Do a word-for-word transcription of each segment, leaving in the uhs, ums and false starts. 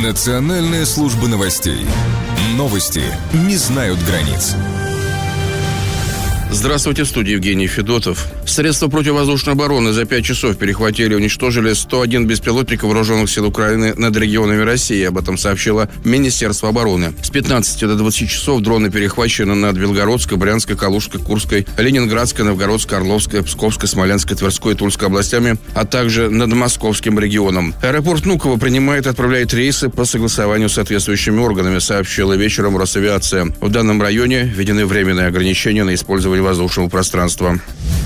Национальная служба новостей. Новости не знают границ. Здравствуйте, в студии Евгений Федотов. Средства противовоздушной обороны за пять часов перехватили и уничтожили сто один беспилотник вооруженных сил Украины над регионами России. Об этом сообщило Министерство обороны. С пятнадцати до двадцати часов дроны перехвачены над Белгородской, Брянской, Калужской, Курской, Ленинградской, Новгородской, Орловской, Псковской, Смоленской, Тверской и Тульской областями, а также над Московским регионом. Аэропорт Внуково принимает и отправляет рейсы по согласованию с соответствующими органами, сообщила вечером Росавиация. В данном районе введены временные ограничения на использование воздушного пространства.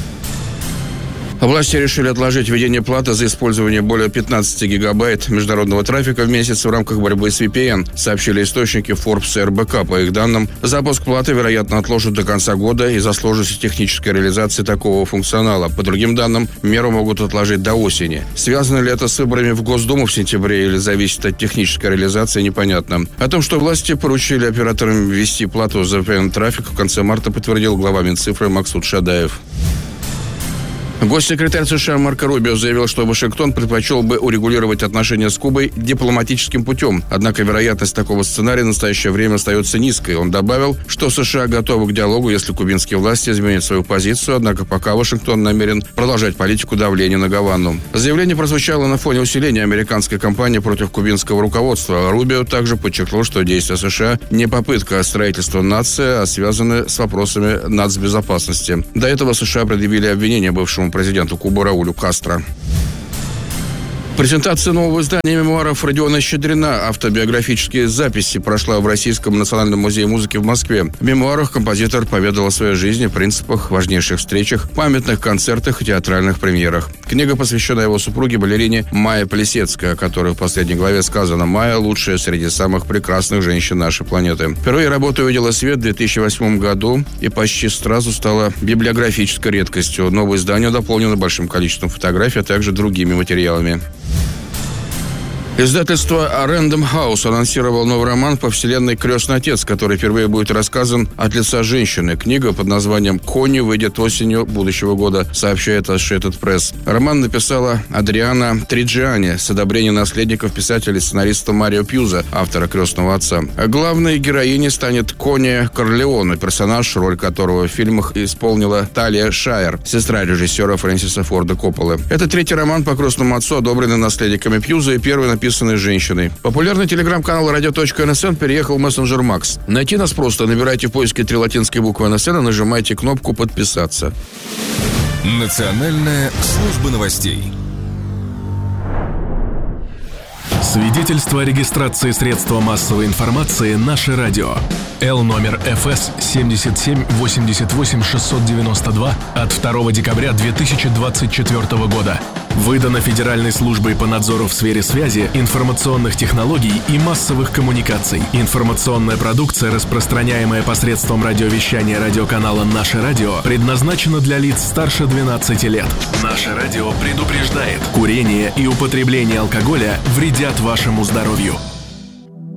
Власти решили отложить введение платы за использование более пятнадцати гигабайт международного трафика в месяц в рамках борьбы с ви пи эн, сообщили источники Forbes и эр бэ ка. По их данным, запуск платы, вероятно, отложат до конца года из-за сложности технической реализации такого функционала. По другим данным, меру могут отложить до осени. Связано ли это с выборами в Госдуму в сентябре или зависит от технической реализации, непонятно. О том, что власти поручили операторам ввести плату за ви пи эн-трафик, в конце марта подтвердил глава Минцифры Максут Шадаев. Госсекретарь США Марко Рубио заявил, что Вашингтон предпочел бы урегулировать отношения с Кубой дипломатическим путем. Однако вероятность такого сценария в настоящее время остается низкой. Он добавил, что США готовы к диалогу, если кубинские власти изменят свою позицию, однако пока Вашингтон намерен продолжать политику давления на Гавану. Заявление прозвучало на фоне усиления американской кампании против кубинского руководства. Рубио также подчеркнул, что действия США не попытка строительства нации, а связаны с вопросами нацбезопасности. До этого США предъявили обвинение бывшему президенту Кубы Раулю Кастро. Презентация нового издания мемуаров Родиона Щедрина «Автобиографические записи» прошла в Российском национальном музее музыки в Москве. В мемуарах композитор поведал о своей жизни, принципах, важнейших встречах, памятных концертах и театральных премьерах. Книга посвящена его супруге, балерине Майе Плесецкой, о которой в последней главе сказано: «Майя – лучшая среди самых прекрасных женщин нашей планеты». Впервые работа увидела свет в две тысячи восьмом году и почти сразу стала библиографической редкостью. Новое издание дополнено большим количеством фотографий, а также другими материалами. Издательство Random House анонсировал новый роман по вселенной «Крестный отец», который впервые будет рассказан от лица женщины. Книга под названием «Кони» выйдет осенью будущего года, сообщает Associated Press. Роман написала Адриана Триджиани с одобрения наследников писателя и сценариста Марио Пьюза, автора «Крестного отца». Главной героиней станет Кони Корлеоне, персонаж, роль которого в фильмах исполнила Талия Шайер, сестра режиссера Фрэнсиса Форда Копполы. Это третий роман по «Крестному отцу», одобренный наследниками Пьюза, и первый написан женщиной. Популярный телеграм-канал радио точка эн эс эн переехал в мессенджер Макс. Найти нас просто: набирайте в поиске три латинские буквы эн эс эн и нажимайте кнопку «Подписаться». Национальная служба новостей. Свидетельство о регистрации средства массовой информации «Наше радио». Л номер эф эс семьдесят семь восемьдесят восемь шестьсот девяносто два от второго декабря две тысячи двадцать четвёртого года. Выдано Федеральной службой по надзору в сфере связи, информационных технологий и массовых коммуникаций. Информационная продукция, распространяемая посредством радиовещания радиоканала «Наше радио», предназначена для лиц старше двенадцати лет. «Наше радио» предупреждает: курение и употребление алкоголя вредят вашему здоровью.